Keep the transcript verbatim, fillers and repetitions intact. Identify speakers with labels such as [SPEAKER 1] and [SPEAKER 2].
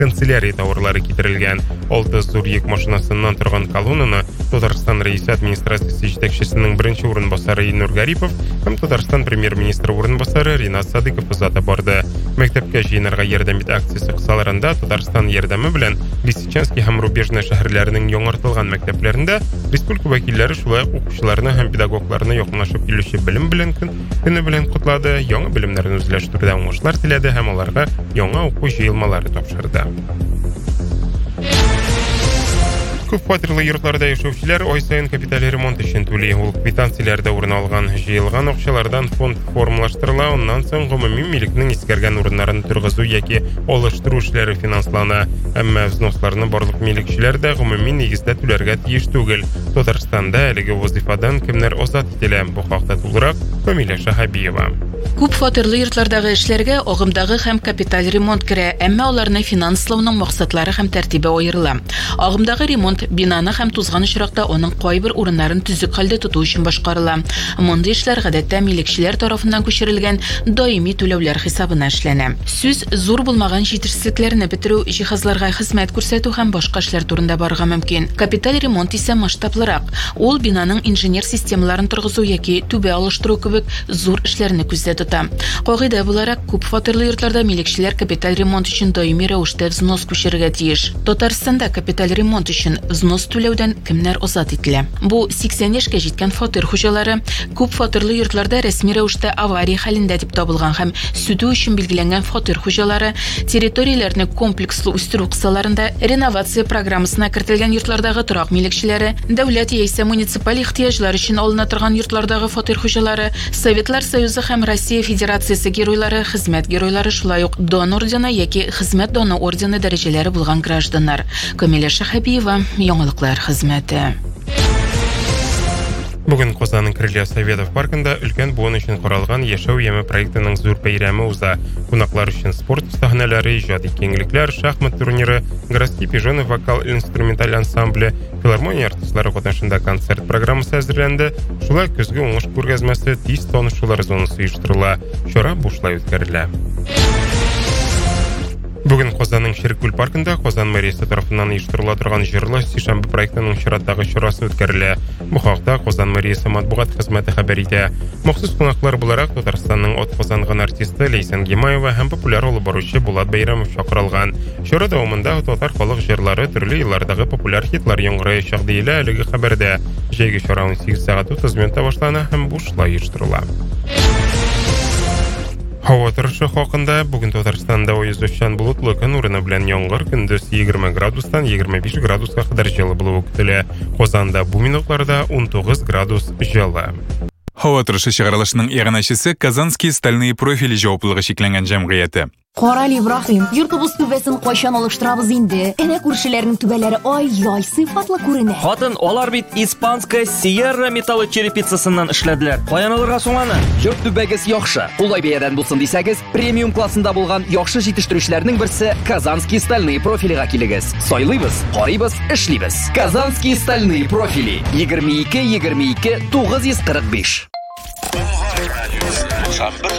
[SPEAKER 1] канцелярия товарлары китерилген. Алты зур йөк машинасыннан торган колоннаны Татарстан Рәисе администрациясе җитәкчесенең беренче урынбасары Инур Гарипов һәм Татарстан премьер-министры урынбасары Ринат Садыков озата барды. Мәктәпкә җыенырга ярдәм ит акциясе кысаларында Татарстан ярдәме белән Лисичанск һәм Рубежный шәһәрләренең яңартылган мәктәпләрендә республика вәкилләре шулай укучыларны һәм педагогларны якынлашып килүче белем белән көне белән котлады, яңа белемнәрне үзләштерүдә уңышлар теләде һәм аларга яңа уку җыелмалары тапшырды. Күп фатирлы йортларда яшәүчеләр ай сайын капиталь ремонт өчен түли. Ул квитанцияләрдә урын алган җыелган акчалардан фонд формалаштырыла, оннан соң гомуми милекнең искәргән урыннарын торгызу яки алыштыру эшләре финанслана. Әмма взносларны барлык милекчеләр дә гомуми нигездә түләргә тиеш түгел. Татарстанда әлеге вазифадан кемнәр азат ителә? Бу хакта тулырак Камилә Шахабиева.
[SPEAKER 2] Күп фатирлы йортлардагы эшләргә агымдагы һәм капиталь ремонт керә, әмма аларны финанслауның максатлары һәм тәртибе аерыла. Агымдагы ремонт бинаны һәм тузган очракта аның кайбер урыннарын төзек хәлдә тоту өчен башкарыла. Мондый эшләр гадәттә милекчеләр тарафыннан күчерелгән даими түләүләр хисабына эшләнә. Сүз зур булмаган җитешсезлекләрне бетерү, җиһазларга хезмәт күрсәтү һәм башка эшләр турында барырга мөмкин. Капиталь ремонт исә масштаблырак. Ул бинаның инженер системаларын торгызу яки түбә алыштыру кебек зур эшләрне күздә тота. Кагыйдә буларак, күп фатирлы йортларда милекчеләр капиталь ремонт өчен даими рәвештә взнос күчерергә тиеш. Татарстанда капиталь ремонт өчен взнос түләүдән кемнәр азат ителә? Бу сиксән яшькә җиткән фатир хуҗалары, күп фатирлы йортларда рәсми рәвештә авария хәлендә дип табылган һәм сүтү өчен билгеләнгән фатир хуҗалары, территорияләрне комплекслы үстерү кысаларында реновация программасына кертелгән йортлардагы торак милекчеләре, дәүләт яисә муниципаль ихтыяҗлар өчен алына торган йортлардагы фатир хуҗалары, Советлар Союзы һәм Россия Федерациясе геройлары, хезмәт геройлары, шулай ук Дон ордены яки хезмәт доны ордены дәрәҗәләре булган гражданнар. Камилә Шахабиева, Яңалыклар хезмәте.
[SPEAKER 1] Бүген Казанның Крылья Советов паркында өлкән буын өчен каралган яшәү яме проектының зур бәйрәме уза. Кунаклар өчен спорт сәхнәләре, иҗади киңлекләр, шахмат турниры, городские пижоны вокал-инструменталь ансамбле, филармония артистлары катнашында концерт программасы әзерләнде. Шулай көзге уңыш күргәзмәсе тиз танышулар зонасы оештырыла. Чара бушлай үткәрелә. Бүген Казанның Ширкүл паркында Казан мэриясе тарафыннан оештырыла торган җырлы сишәмбе проектының чираттагы чарасы үткәрелә. Бу хакта Казан мэриясе матбугат хезмәте хәбәр итә. Махсус кунаклар буларак Татарстанның атказанган артисты Лейсан Гимаева һәм популяр алып баручы Булат Бәйрәмов чакырылган. Чара дәвамында татар халык җырлары төрле еллардагы популяр хитлар яңгыраячак диелә әлеге хәбәрдә. Җәйге чара унсигез сәгать утыз минутта башлана һәм бушлай оештырыла. Һава торышы хакында бүген Татарстанда оязучан болытлы көн урыны белән яңгыр, көндез егерме градустан егерме биш градуска кадәр җылы булуы көтелә. Казанда бу минутларда он тугыз градус җылы.
[SPEAKER 3] Һава торышы чыгарылышының иганәчесе Казанские стальные профили җаваплылыгы шикләнгән җәмгыяте.
[SPEAKER 4] Карал Ибраһим, йортыбыз түбәсен кайчан алыштырабыз инде? Әнә күршеләрнең түбәләре ай-яй сыйфатлы күренә.
[SPEAKER 5] Хатын, алар бит испанская Sierra металлы черепицасыннан эшләделәр. Каян алырга соң аны?
[SPEAKER 6] Йорт түбәгез яхшы. Улай бәядән булсын дисәгез, премиум классында булган яхшы җитештерүчләрнең берсе Казанские стальные профилига килегез. Сайлыйбыз, карыйбыз, эшлибез. Казанские стальные профили. егерме ике егерме ике тугыз йөз кырык биш.